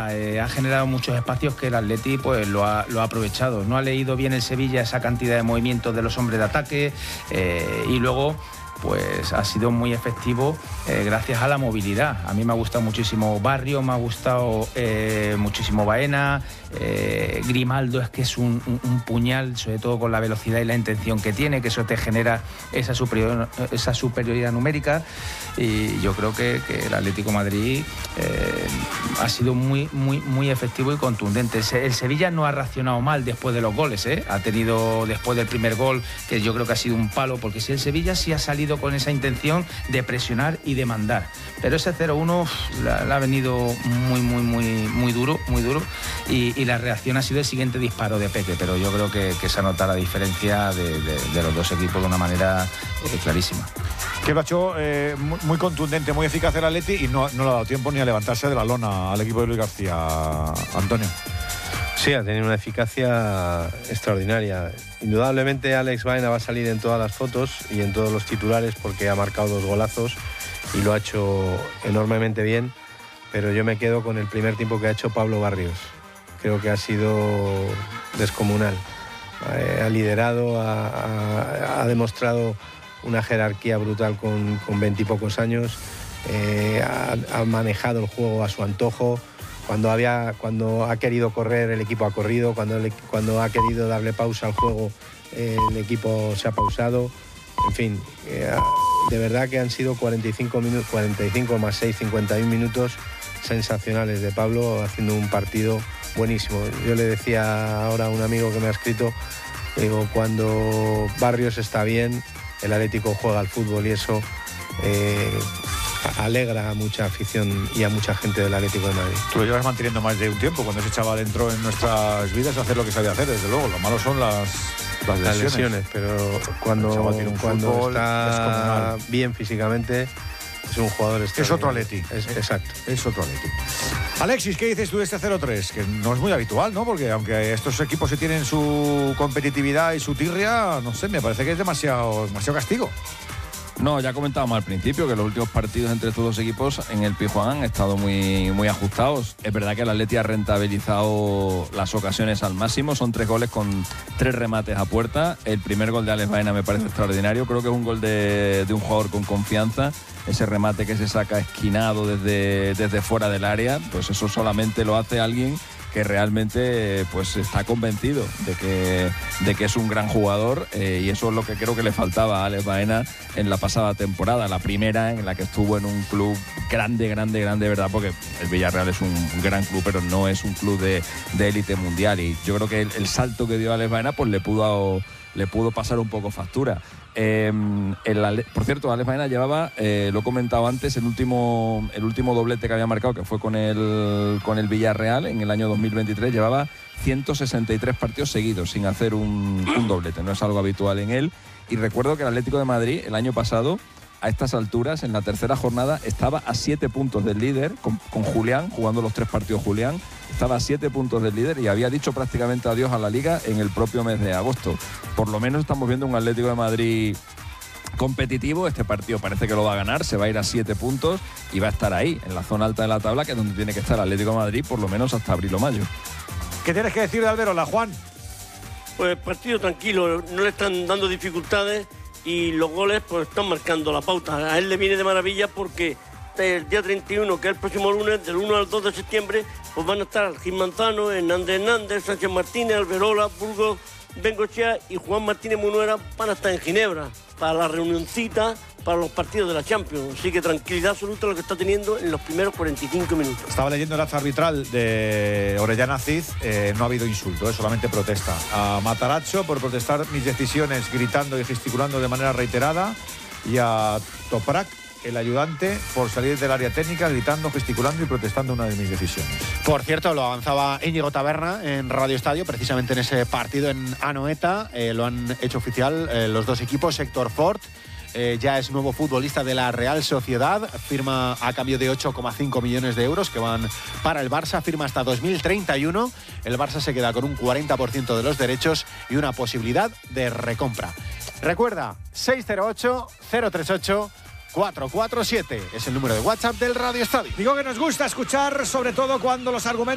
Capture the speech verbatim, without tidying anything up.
Sevilla eh, ha generado muchos espacios que el Atleti pues lo ha, lo ha aprovechado. No ha leído bien el Sevilla esa cantidad de movimientos de los hombres de ataque eh, y luego pues ha sido muy efectivo eh, gracias a la movilidad. A mí me ha gustado muchísimo Barrio, me ha gustado eh, muchísimo Baena, eh, Grimaldo es que es un, un, un puñal, sobre todo con la velocidad y la intención que tiene, que eso te genera esa, superior, esa superioridad numérica, y yo creo que, que el Atlético de Madrid eh, ha sido muy, muy, muy efectivo y contundente. El Sevilla no ha reaccionado mal después de los goles, ¿eh? Ha tenido después del primer gol, que yo creo que ha sido un palo, porque si el Sevilla sí ha salido con esa intención de presionar y de mandar, pero ese cero uno le ha venido muy muy muy muy duro, muy duro y, y la reacción ha sido el siguiente disparo de Peque, pero yo creo que, que se ha notado la diferencia de, de, de los dos equipos de una manera eh, clarísima. Que lo ha hecho eh, muy, muy contundente, muy eficaz el Atleti, y no, no le ha dado tiempo ni a levantarse de la lona al equipo de Luis García. Antonio. Sí, ha tenido una eficacia extraordinaria. Indudablemente Alex Baena va a salir en todas las fotos y en todos los titulares porque ha marcado dos golazos y lo ha hecho enormemente bien, pero yo me quedo con el primer tiempo que ha hecho Pablo Barrios. Creo que ha sido descomunal. Eh, ha liderado, ha, ha, ha demostrado una jerarquía brutal con, con veintipocos años, eh, ha, ha manejado el juego a su antojo. Cuando, había, cuando ha querido correr, el equipo ha corrido. Cuando, le, cuando ha querido darle pausa al juego, eh, el equipo se ha pausado. En fin, eh, de verdad que han sido cuarenta y cinco minutos, cuarenta y cinco más seis, cincuenta y uno minutos sensacionales de Pablo, haciendo un partido buenísimo. Yo le decía ahora a un amigo que me ha escrito, digo, cuando Barrios está bien, el Atlético juega al fútbol, y eso eh, alegra a mucha afición y a mucha gente del Atlético de Madrid. Tú lo llevas manteniendo más de un tiempo. Cuando ese chaval entró en nuestras vidas, hacer lo que sabía hacer, desde luego. Lo malo son las, las, las lesiones. lesiones. Pero cuando, cuando está bien físicamente, es un jugador extraordinario. Es otro Atleti. Es, exacto. Es otro Atleti. Alexis, ¿qué dices tú de este cero tres? Que no es muy habitual, ¿no? Porque aunque estos equipos sí tienen su competitividad y su tirria, no sé, me parece que es demasiado, demasiado castigo. No, ya comentábamos al principio que los últimos partidos entre estos dos equipos en el Pizjuán han estado muy, muy ajustados. Es verdad que el Atleti ha rentabilizado las ocasiones al máximo. Son tres goles con tres remates a puerta. El primer gol de Alex Baena me parece extraordinario. Creo que es un gol de, de un jugador con confianza. Ese remate que se saca esquinado desde, desde fuera del área, pues eso solamente lo hace alguien que realmente pues está convencido de que, de que es un gran jugador, eh, y eso es lo que creo que le faltaba a Alex Baena en la pasada temporada, la primera en la que estuvo en un club grande, grande, grande, ¿verdad? Porque el Villarreal es un, un gran club, pero no es un club de, de élite mundial, y yo creo que el, el salto que dio Alex Baena pues le pudo, le pudo pasar un poco factura. Eh, el, por cierto, Alex Baena llevaba, eh, lo he comentado antes, el último, el último doblete que había marcado, que fue con el, con el Villarreal en el año dos mil veintitrés, llevaba ciento sesenta y tres partidos seguidos sin hacer un, un doblete. No es algo habitual en él. Y recuerdo que el Atlético de Madrid el año pasado, a estas alturas, en la tercera jornada, estaba a siete puntos del líder, con, con Julián, jugando los tres partidos Julián, estaba a siete puntos del líder y había dicho prácticamente adiós a la Liga en el propio mes de agosto. Por lo menos estamos viendo un Atlético de Madrid competitivo. Este partido parece que lo va a ganar, se va a ir a siete puntos y va a estar ahí, en la zona alta de la tabla, que es donde tiene que estar el Atlético de Madrid, por lo menos hasta abril o mayo. ¿Qué tienes que decir de Alberola, Juan? Pues partido tranquilo, no le están dando dificultades y los goles pues están marcando la pauta. A él le viene de maravilla porque el día treinta y uno, que es el próximo lunes, del uno al dos de septiembre, pues van a estar Gil Manzano, Hernández Hernández, Sánchez Martínez, Alberola, Burgos, Bengochea y Juan Martínez Munuera van a estar en Ginebra para la reunioncita para los partidos de la Champions. Así que tranquilidad absoluta lo que está teniendo en los primeros cuarenta y cinco minutos. Estaba leyendo el acta arbitral de Orellana Cid, eh, no ha habido insulto, eh, solamente protesta. A Matarazzo por protestar mis decisiones gritando y gesticulando de manera reiterada, y a Toprak, el ayudante, por salir del área técnica gritando, gesticulando y protestando una de mis decisiones. Por cierto, lo avanzaba Íñigo Taberna en Radio Estadio, precisamente en ese partido en Anoeta. Eh, lo han hecho oficial eh, los dos equipos. Héctor Fort eh, ya es nuevo futbolista de la Real Sociedad, firma a cambio de ocho coma cinco millones de euros que van para el Barça, firma hasta dos mil treinta y uno. El Barça se queda con un cuarenta por ciento de los derechos y una posibilidad de recompra. Recuerda, seis cero ocho, cero tres ocho, cuatro cuatro siete es el número de WhatsApp del Radio Estadio. Digo que nos gusta escuchar, sobre todo cuando los argumentos